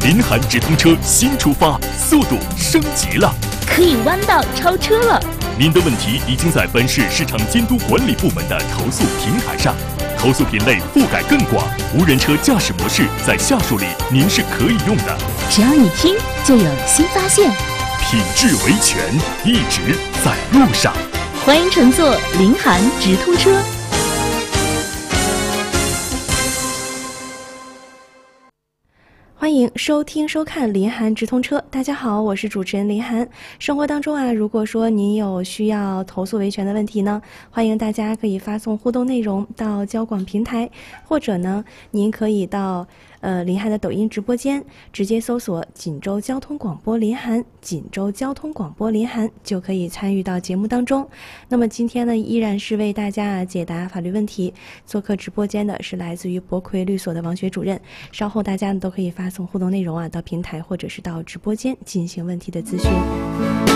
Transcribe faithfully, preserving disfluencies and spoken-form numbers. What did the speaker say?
林涵直通车新出发，速度升级了， 可以弯道超车了。 您的问题已经在本市市场监督管理部门的投诉平台上，投诉品类覆盖更广，无人车驾驶模式在下述里您是可以用的。 只要你听，就有新发现。 品质维权，一直在路上。 欢迎乘坐林涵直通车。 欢迎收听收看林涵直通车。大家好，我是主持人林涵。生活当中啊，如果说您有需要投诉维权的问题呢，欢迎大家可以发送互动内容到交广平台，或者呢，您可以到呃林涵的抖音直播间，直接搜索锦州交通广播林涵，锦州交通广播林涵，就可以参与到节目当中。那么今天呢，依然是为大家解答法律问题。做客直播间的是来自于博魁律所的王学主任。稍后大家呢都可以发送互动内容啊到平台或者是到直播间进行问题的咨询。